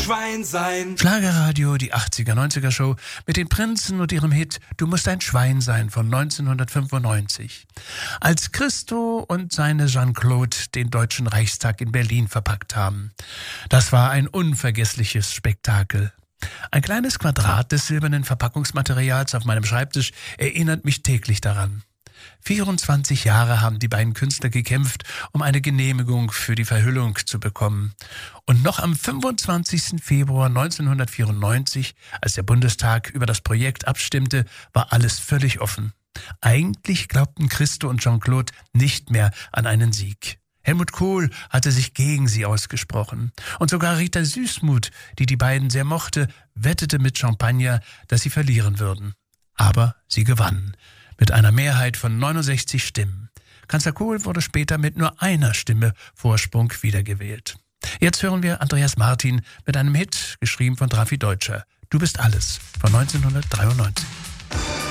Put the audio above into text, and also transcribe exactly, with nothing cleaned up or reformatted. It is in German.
Schwein sein. Schlagerradio, die achtziger, neunziger Show mit den Prinzen und ihrem Hit Du musst ein Schwein sein von neunzehnhundertfünfundneunzig. Als Christo und seine Jean-Claude den Deutschen Reichstag in Berlin verpackt haben. Das war ein unvergessliches Spektakel. Ein kleines Quadrat des silbernen Verpackungsmaterials auf meinem Schreibtisch erinnert mich täglich daran. vierundzwanzig Jahre haben die beiden Künstler gekämpft, um eine Genehmigung für die Verhüllung zu bekommen. Und noch am fünfundzwanzigsten Februar neunzehnhundertvierundneunzig, als der Bundestag über das Projekt abstimmte, war alles völlig offen. Eigentlich glaubten Christo und Jean-Claude nicht mehr an einen Sieg. Helmut Kohl hatte sich gegen sie ausgesprochen. Und sogar Rita Süßmuth, die die beiden sehr mochte, wettete mit Champagner, dass sie verlieren würden. Aber sie gewannen. Mit einer Mehrheit von neunundsechzig Stimmen. Kanzler Kohl wurde später mit nur einer Stimme Vorsprung wiedergewählt. Jetzt hören wir Andreas Martin mit einem Hit, geschrieben von Drafi Deutscher. Du bist alles, von neunzehnhundertdreiundneunzig.